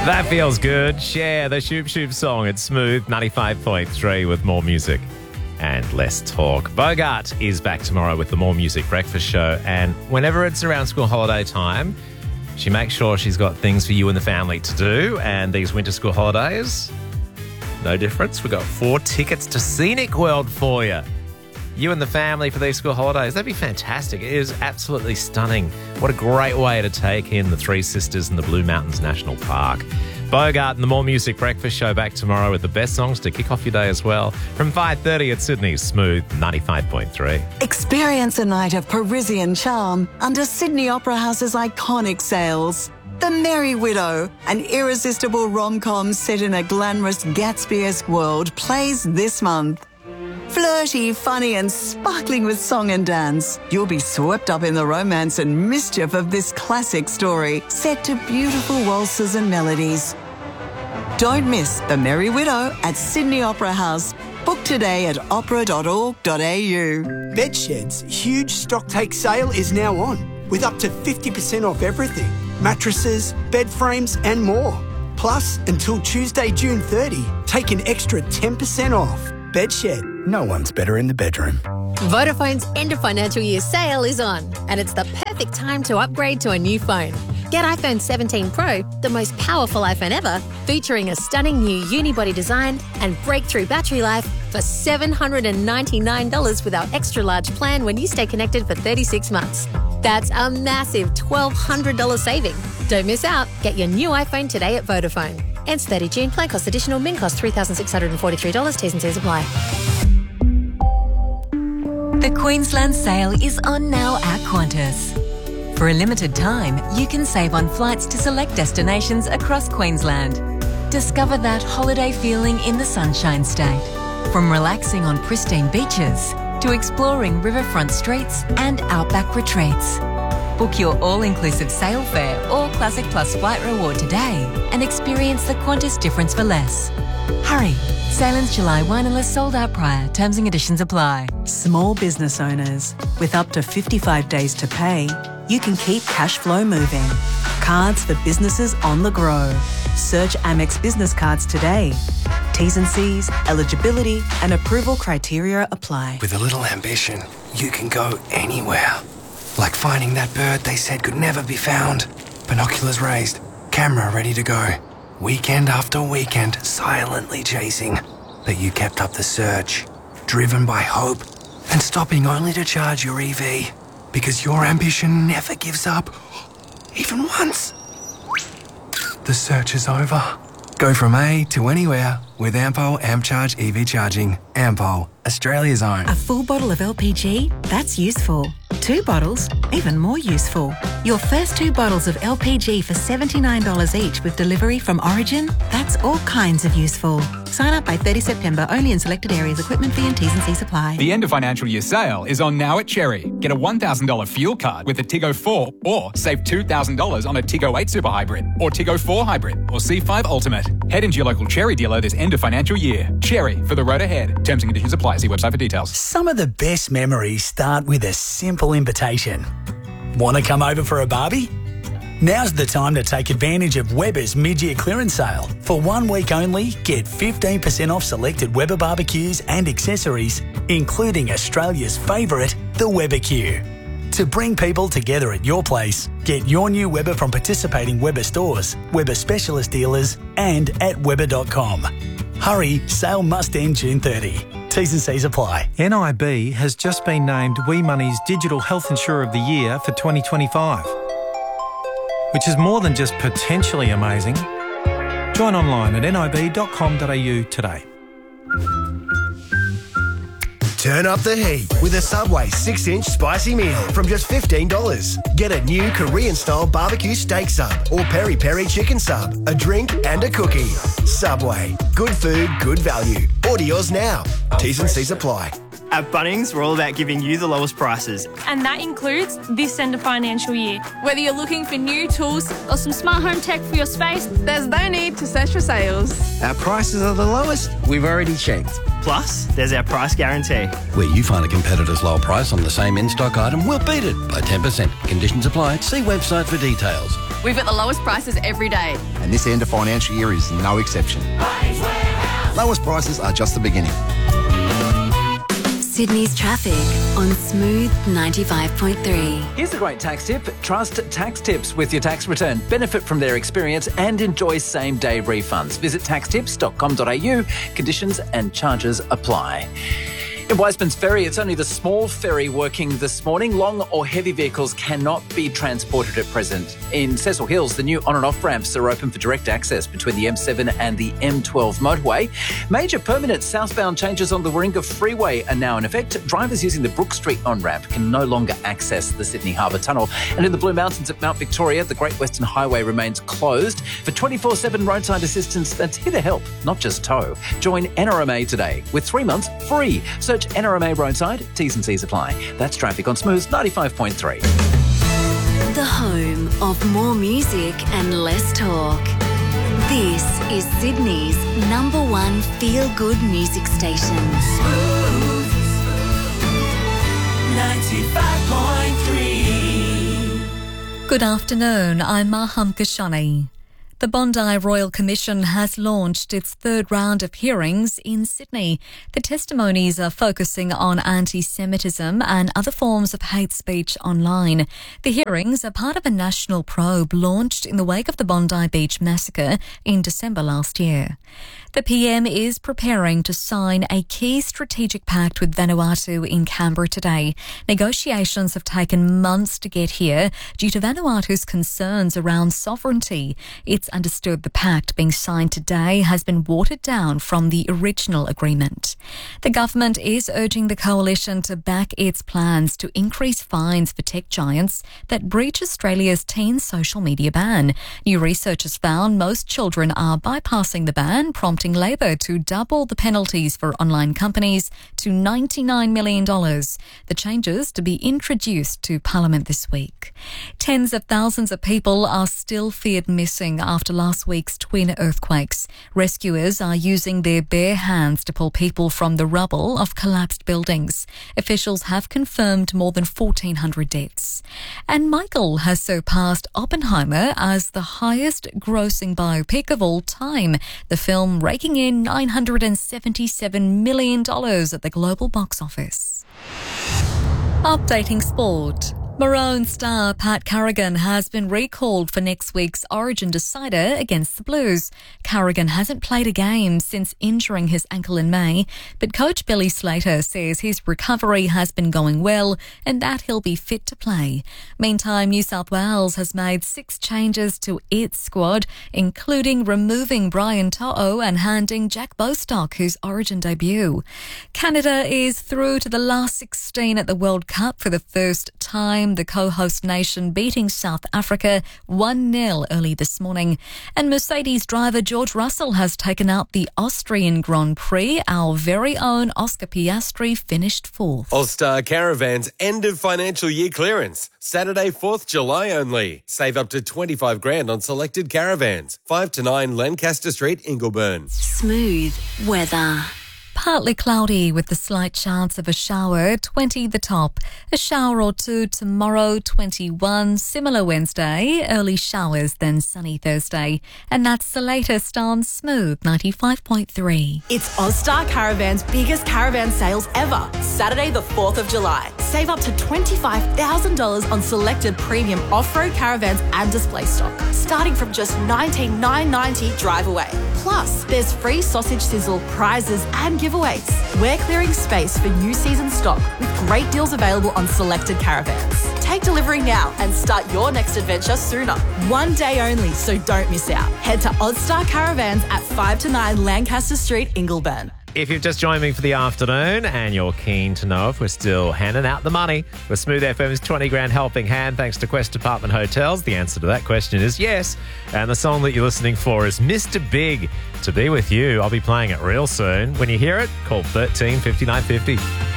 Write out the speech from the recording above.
That feels good. Share the Shoop Shoop song. It's Smooth 95.3 with more music and less talk. Bogart is back tomorrow with the More Music Breakfast Show. And whenever it's around school holiday time, she makes sure she's got things for you and the family to do. And these winter school holidays, no difference. We've got 4 tickets to Scenic World for you. You and the family for these school holidays. That'd be fantastic. It is absolutely stunning. What a great way to take in the Three Sisters and the Blue Mountains National Park. Bogart and the More Music Breakfast Show back tomorrow with the best songs to kick off your day as well. From 5:30 at Sydney's Smooth 95.3. Experience a night of Parisian charm under Sydney Opera House's iconic sails. The Merry Widow, an irresistible rom-com set in a glamorous Gatsby-esque world, plays this month. Flirty, funny and sparkling with song and dance, you'll be swept up in the romance and mischief of this classic story, set to beautiful waltzes and melodies. Don't miss The Merry Widow at Sydney Opera House. Book today at opera.org.au. Bedshed's huge stock take sale is now on, with up to 50% off everything. Mattresses, bed frames and more. Plus, until Tuesday, June 30, take an extra 10% off. Bedshed. No one's better in the bedroom. Vodafone's end of financial year sale is on, and it's the perfect time to upgrade to a new phone. Get iPhone 17 Pro, the most powerful iPhone ever, featuring a stunning new unibody design and breakthrough battery life for $799 with our extra large plan when you stay connected for 36 months. That's a massive $1,200 saving. Don't miss out. Get your new iPhone today at Vodafone. Ends 30 June. Plan cost additional. Min cost $3,643. T's and C's apply. The Queensland sale is on now at Qantas. For a limited time, you can save on flights to select destinations across Queensland. Discover that holiday feeling in the Sunshine State. From relaxing on pristine beaches to exploring riverfront streets and outback retreats. Book your all-inclusive sail fare or Classic Plus flight reward today and experience the Qantas difference for less. Hurry! Sailing's July 1 unless sold out prior. Terms and conditions apply. Small business owners, with up to 55 days to pay, you can keep cash flow moving. Cards for businesses on the go. Search Amex Business Cards today. T's and C's, eligibility and approval criteria apply. With a little ambition, you can go anywhere. Like finding that bird they said could never be found. Binoculars raised, camera ready to go. Weekend after weekend, silently chasing. But you kept up the search, driven by hope and stopping only to charge your EV. Because your ambition never gives up, even once. The search is over. Go from A to anywhere with Ampol AmpCharge EV charging. Ampol, Australia's own. A full bottle of LPG? That's useful. 2 bottles? Even more useful. Your first 2 bottles of LPG for $79 each with delivery from Origin? That's all kinds of useful. Sign up by 30 September only in selected areas. Equipment fee and T's and C's apply. The end of financial year sale is on now at Cherry. Get a $1,000 fuel card with a Tiggo 4 or save $2,000 on a Tiggo 8 Super Hybrid or Tiggo 4 Hybrid or C5 Ultimate. Head into your local Cherry dealer this end of financial year. Cherry, for the road ahead. Terms and conditions apply. See website for details. Some of the best memories start with a simple invitation. Want to come over for a barbie? Now's the time to take advantage of Weber's mid-year clearance sale. For 1 week only, get 15% off selected Weber barbecues and accessories, including Australia's favourite, the Weber Q. To bring people together at your place, get your new Weber from participating Weber stores, Weber specialist dealers and at Weber.com. Hurry, sale must end June 30. T's and C's apply. NIB has just been named WeMoney's Digital Health Insurer of the Year for 2025, which is more than just potentially amazing. Join online at nib.com.au today. Turn up the heat with a Subway 6-inch spicy meal from just $15. Get a new Korean-style barbecue steak sub or peri-peri chicken sub, a drink and a cookie. Subway. Good food, good value. Order yours now. T's and C's apply. At Bunnings, we're all about giving you the lowest prices. And that includes this end of financial year. Whether you're looking for new tools or some smart home tech for your space, there's no need to search for sales. Our prices are the lowest we've already checked. Plus, there's our price guarantee. Where you find a competitor's low price on the same in-stock item, we'll beat it by 10%. Conditions apply. See website for details. We've got the lowest prices every day. And this end of financial year is no exception. Lowest prices are just the beginning. Sydney's traffic on Smooth 95.3. Here's a great tax tip. Trust Tax Tips with your tax return. Benefit from their experience and enjoy same-day refunds. Visit taxtips.com.au. Conditions and charges apply. In Wiseman's Ferry, it's only the small ferry working this morning. Long or heavy vehicles cannot be transported at present. In Cecil Hills, the new on and off ramps are open for direct access between the M7 and the M12 motorway. Major permanent southbound changes on the Warringah Freeway are now in effect. Drivers using the Brook Street on-ramp can no longer access the Sydney Harbour Tunnel. And in the Blue Mountains at Mount Victoria, the Great Western Highway remains closed. For 24/7 roadside assistance that's here to help, not just tow. Join NRMA today with 3 months free. Search NRMA Roadside, T's and C's apply. That's traffic on Smooth 95.3. The home of more music and less talk. This is Sydney's #1 feel-good music station. Smooth 95.3. Good afternoon, I'm Maham Kashani. The Bondi Royal Commission has launched its third round of hearings in Sydney. The testimonies are focusing on anti-Semitism and other forms of hate speech online. The hearings are part of a national probe launched in the wake of the Bondi Beach massacre in December last year. The PM is preparing to sign a key strategic pact with Vanuatu in Canberra today. Negotiations have taken months to get here due to Vanuatu's concerns around sovereignty. It's understood the pact being signed today has been watered down from the original agreement. The government is urging the coalition to back its plans to increase fines for tech giants that breach Australia's teen social media ban. New research has found most children are bypassing the ban, prompting Labor to double the penalties for online companies to $99 million. The changes to be introduced to Parliament this week. Tens of thousands of people are still feared missing after last week's twin earthquakes. Rescuers are using their bare hands to pull people from the rubble of collapsed buildings. Officials have confirmed more than 1,400 deaths. And Michael has surpassed Oppenheimer as the highest grossing biopic of all time. The film raking in $977 million at the global box office. Updating sport. Maroon star Pat Carrigan has been recalled for next week's Origin decider against the Blues. Carrigan hasn't played a game since injuring his ankle in May, but coach Billy Slater says his recovery has been going well and that he'll be fit to play. Meantime, New South Wales has made 6 changes to its squad, including removing Brian To'o and handing Jack Bostock his Origin debut. Canada is through to the last 16 at the World Cup for the first time. The co-host nation beating South Africa 1-0 early this morning. And Mercedes driver George Russell has taken up the Austrian Grand Prix. Our very own Oscar Piastri finished 4th. All-Star Caravans end of financial year clearance. Saturday, 4th July only. Save up to $25,000 on selected caravans. 5 to 9 Lancaster Street, Ingleburn. Smooth weather. Partly cloudy with the slight chance of a shower, 20 the top. A shower or two tomorrow, 21. Similar Wednesday, early showers, then sunny Thursday. And that's the latest on Smooth 95.3. It's All-Star Caravan's biggest caravan sales ever. Saturday the 4th of July. Save up to $25,000 on selected premium off-road caravans and display stock. Starting from just $19,990 drive away. Plus, there's free sausage sizzle, prizes and giveaways. We're clearing space for new season stock with great deals available on selected caravans. Take delivery now and start your next adventure sooner. One day only, so don't miss out. Head to All-Star Caravans at 5 to 9 Lancaster Street, Ingleburn. If you've just joined me for the afternoon and you're keen to know if we're still handing out the money with Smooth FM's 20 grand helping hand thanks to Quest Apartment Hotels, the answer to that question is yes. And the song that you're listening for is Mr. Big, To Be With You. I'll be playing it real soon. When you hear it, call 13 59 50.